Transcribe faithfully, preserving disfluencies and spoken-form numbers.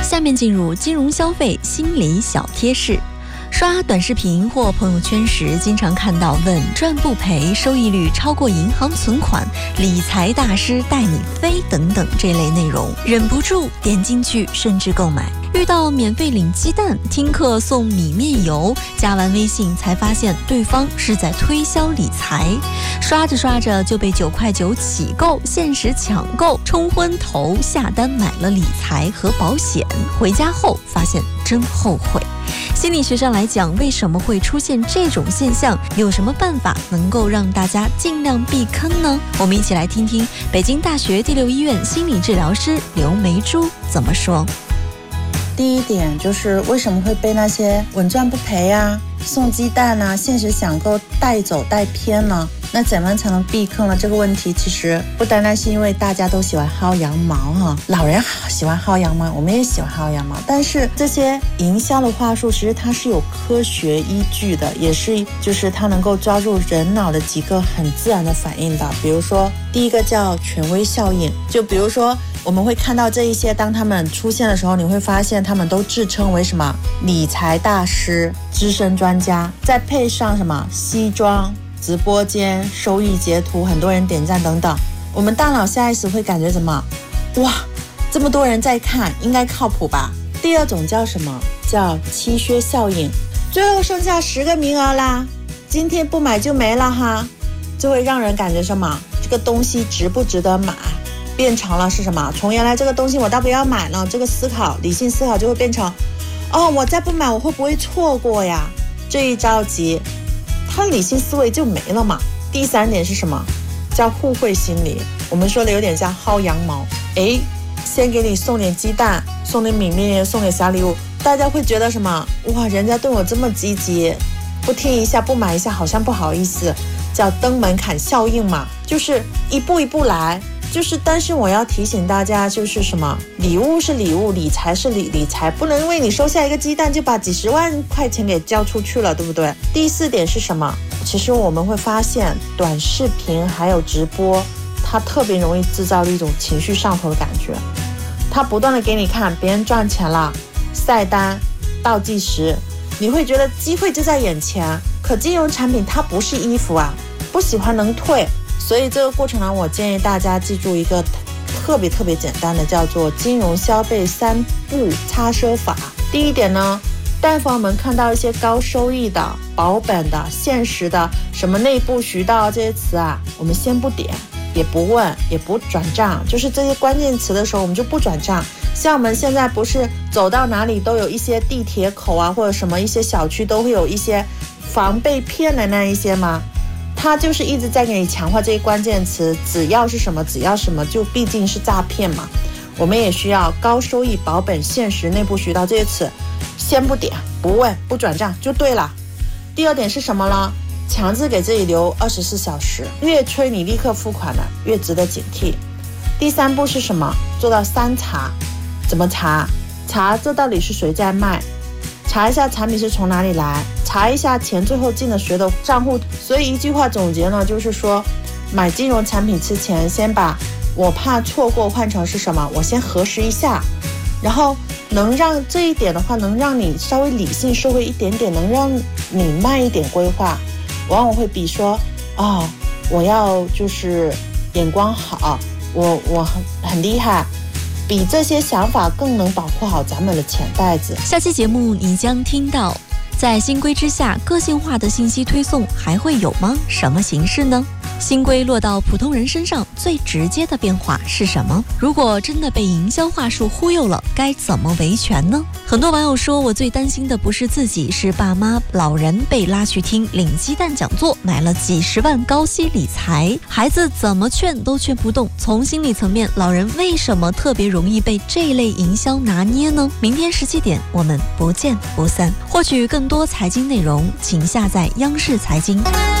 下面进入金融消费心理小贴士。刷短视频或朋友圈时，经常看到稳赚不赔、收益率超过银行存款、理财大师带你飞等等这类内容，忍不住点进去，甚至购买。遇到免费领鸡蛋、听课送米面油，加完微信才发现对方是在推销理财，刷着刷着就被九块九起购、限时抢购冲昏头，下单买了理财和保险，回家后发现真后悔。心理学上来讲，为什么会出现这种现象？有什么办法能够让大家尽量避坑呢？我们一起来听听北京大学第六医院心理治疗师刘梅珠怎么说。 第一点就是为什么会被那些稳赚不赔啊、送鸡蛋啊、限时抢购带走带偏呢？那怎么才能避坑了这个问题？其实不单单是因为大家都喜欢薅羊毛哈，老人喜欢薅羊毛，我们也喜欢薅羊毛，但是这些营销的话术其实它是有科学依据的，也是就是它能够抓住人脑的几个很自然的反应的。比如说第一个叫权威效应，就比如说我们会看到这一些，当他们出现的时候，你会发现他们都自称为什么理财大师、资深专家，再配上什么西装、直播间、收益截图，很多人点赞等等，我们大脑下意识会感觉什么？哇，这么多人在看，应该靠谱吧？第二种叫什么？叫稀缺效应，最后剩下十个名额啦，今天不买就没了哈，就会让人感觉什么？这个东西值不值得买？变成了是什么？从原来这个东西我倒不要买呢，这个思考理性思考就会变成，哦，我再不买我会不会错过呀？这一着急，他理性思维就没了嘛。第三点是什么？叫互惠心理，我们说的有点像薅羊毛。诶，先给你送点鸡蛋，送点米面，送点小礼物，大家会觉得什么？哇，人家对我这么积极，不听一下不买一下好像不好意思，叫登门槛效应嘛，就是一步一步来。就是但是我要提醒大家，就是什么，礼物是礼物，理财是理理财，不能为你收下一个鸡蛋就把几十万块钱给交出去了，对不对？第四点是什么？其实我们会发现短视频还有直播，它特别容易制造一种情绪上头的感觉，它不断的给你看别人赚钱了，晒单倒计时，你会觉得机会就在眼前。可金融产品它不是衣服啊，不喜欢能退。所以这个过程呢，我建议大家记住一个特别特别简单的，叫做金融消费三不擦车法。第一点呢，但凡我们看到一些高收益的、保本的、限时的，什么内部渠道这些词啊，我们先不点，也不问，也不转账，就是这些关键词的时候我们就不转账。像我们现在不是走到哪里都有一些地铁口啊，或者什么一些小区都会有一些防被骗的那一些吗？他就是一直在给你强化这些关键词，只要是什么只要什么，就毕竟是诈骗嘛。我们也需要高收益、保本、限时、内部渠道这些词，先不点、不问、不转账就对了。第二点是什么呢？强制给自己留二十四小时，越催你立刻付款的，越值得警惕。第三步是什么？做到三查。怎么查？查这到底是谁在卖，查一下产品是从哪里来，查一下钱最后进了谁的账户。所以一句话总结呢，就是说买金融产品之前，先把我怕错过换成是什么，我先核实一下，然后能让这一点的话能让你稍微理性收回一点点，能让你慢一点规划，往往会比说哦我要就是眼光好，我我很很厉害，比这些想法更能保护好咱们的钱袋子。 下期节目你将听到，在新规之下，个性化的信息推送还会有吗？什么形式呢？新规落到普通人身上，最直接的变化是什么？如果真的被营销话术忽悠了，该怎么维权呢？很多网友说，我最担心的不是自己，是爸妈、老人被拉去听领鸡蛋讲座，买了几十万高息理财，孩子怎么劝都劝不动。从心理层面，老人为什么特别容易被这类营销拿捏呢？明天十七点，我们不见不散。获取更多财经内容，请下载央视财经。